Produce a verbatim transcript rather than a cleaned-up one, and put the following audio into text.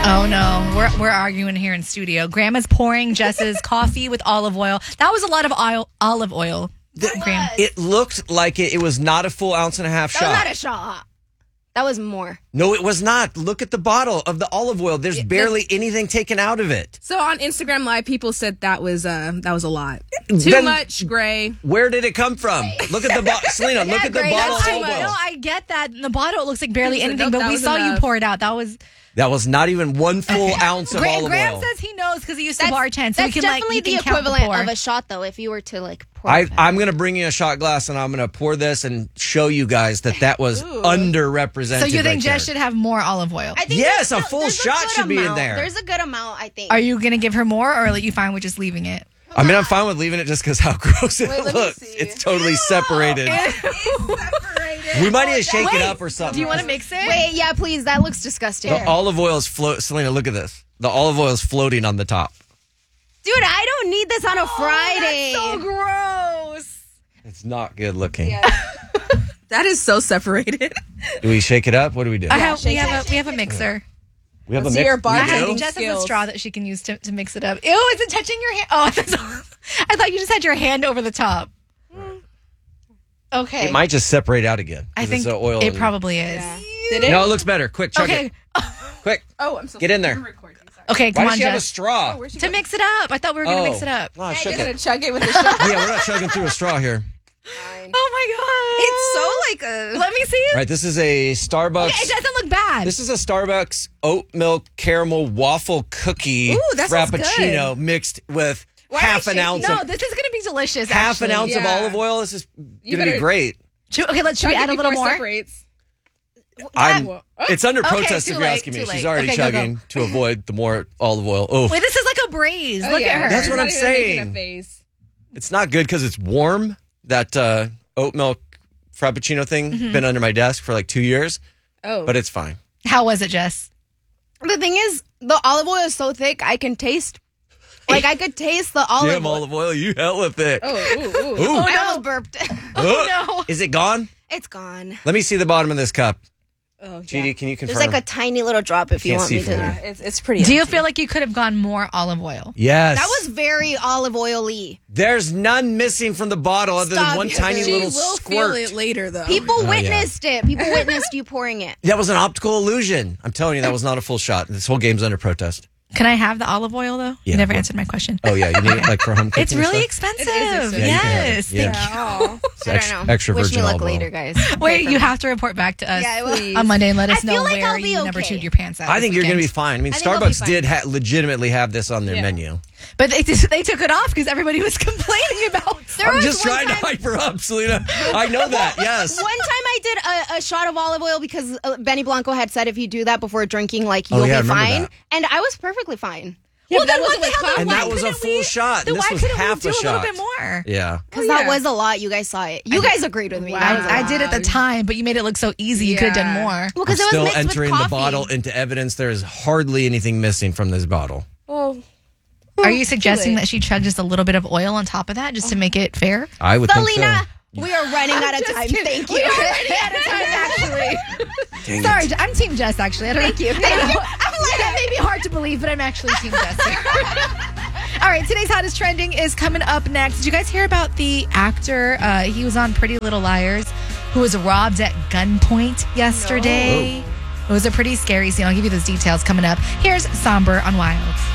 Oh, no. We're we're arguing here in studio. Grandma's pouring Jess's coffee with olive oil. That was a lot of oil, olive oil. The, it looked like it, it was not a full ounce and a half that shot. That was not a shot. That was more. No, it was not. Look at the bottle of the olive oil. There's It- barely anything taken out of it. So on Instagram Live, people said that was uh, that was a lot. Too Then- much, Gray. Where did it come from? Look at the bottle. Selena, look at the Gray, bottle of that's olive too I oil. know, I get that. In the bottle, it looks like barely He said, anything, nope, but that we was saw you enough. pour it out. That was... That was not even one full ounce of Graham, olive Graham oil. says he knows because he used to That's, bartend, so that's we can like definitely you the can count the equivalent pour. of a shot, though, if you were to like pour I, it back. I'm going to bring you a shot glass and I'm going to pour this and show you guys that that was underrepresented. So you think right Jess there. should have more olive oil? I think Yes, there's a full there's shot good should be in amount. there. There's a good amount, I think. Are you going to give her more, or are you fine with just leaving it? I mean, I'm fine with leaving it just because how gross it Wait, let me looks. see. It's totally separated. Separated. We might need to shake Wait, it up or something. Do you want to mix it? Wait, yeah, please. That looks disgusting. The olive oil is float. Selena, look at this. The olive oil is floating on the top. Dude, I don't need this on a Friday. So gross. It's not good looking. That is so separated. Do we shake it up? What do we do? I have, we shake have a we have a mixer. we have Let's a see mix. your bar- I We have, do? Skills. Jess has a straw that she can use to, to mix it up. Ew, is it touching your hand? Oh, that's, I thought you just had your hand over the top. Okay. It might just separate out again. I 'cause think it's the oil. it probably is. Did it? No, it looks better. Quick, chug Okay. it. Quick. Oh, I'm so Get in there. I'm recording, sorry. Okay, come Why on, does she have a Jess. straw? Where's she To going? mix it up. I thought we were going to mix it up. No, I You're shook gonna it. chug it with the shot. Yeah, we're not chugging through a straw here. Oh, my God. It's so like a. Let me see it. Right, this is a Starbucks. It doesn't look bad. This is a Starbucks oat milk caramel waffle cookie Ooh, that sounds frappuccino mixed with Why half am I an ounce no, of this is going to be delicious, half an actually. ounce of Yeah. olive oil. This is You gonna be better- great. Should- okay, let's should we Chug it add a little before it more? separates. I'm. Oh. It's under Okay, protest too if you're late, asking me. too She's late. already Okay, go, go. chugging to avoid the more olive oil. Oh, Wait, this is like a braise. Oh, Look yeah. at her. That's She's what not I'm even making saying. a face. it's not good because it's warm. That uh, oat milk frappuccino thing Mm-hmm. been under my desk for like two years, Oh. but it's fine. How was it, Jess? The thing is, the olive oil is so thick, I can taste. Like, I could taste the olive Damn oil. olive oil, you hell with it. Oh, ooh, ooh. Ooh. I almost burped. Oh, no. Is it gone? It's gone. Let me see the bottom of this cup. Oh, G D, can you confirm? There's like a tiny little drop if you Can't want see me from to. here. It's, it's pretty. Do you empty. feel like you could have gone more olive oil? Yes. That was very olive oily. There's none missing from the bottle other than Stop one it. tiny She little will squirt. feel it later, though. People Oh, yeah. witnessed it. People witnessed you pouring it. That was an optical illusion. I'm telling you, that was not a full shot. This whole game's under protest. Can I have the olive oil, though? Yeah. You never answered my question. Oh yeah, you need it like for home cooking. It's and really stuff? expensive. It is expensive. Yeah, you can have it. Yes. Yeah. Thank you. Oh. It's I extra, don't know. extra Wish virgin me luck olive oil. later, guys. Wait, you have to report back to us Yeah, I will. on Monday and let us I feel know like where I'll be you never okay. chewed your pants out. I this think you're going to be weekend. fine. I mean, I think I'll be Starbucks fine. did ha- legitimately have this on their Yeah. menu. But they just, they took it off because everybody was complaining about. There I'm was just one trying to time- hype her up, Selena. I know that. Yes. One time I did a, a shot of olive oil because uh, Benny Blanco had said if you do that before drinking, like, Oh, you'll yeah, I be remember fine. that. And I was perfectly fine. Yeah, Well, but that then what wasn't the with hell? coffee. And Why that was a couldn't full we- shot. Then This why was couldn't half we a do a little shot. bit more? Yeah. Because Oh, that yeah. was a lot. You guys saw it. You guys agreed with me. Wow. That was a I, I lot. did at the time, but you made it look so easy. You could have done Yeah. more. Well, I'm because it was still mixed entering with the coffee. bottle into evidence. There is hardly anything missing from this bottle. Oh. Are you suggesting late. that she chug just a little bit of oil on top of that just to make it fair? I would think Selena, so. we are running out of Just time. kidding. Thank you. We are running out of time, actually. Dang Sorry, it. I'm Team Jess, actually. I don't Thank know. you. I Thank know. you. I'm like, that may be hard to believe, but I'm actually Team Jess. All right, today's hottest trending is coming up next. Did you guys hear about the actor? Uh, he was on Pretty Little Liars, who was robbed at gunpoint yesterday. It was a pretty scary scene. I'll give you those details coming up. Here's Somber on Wild.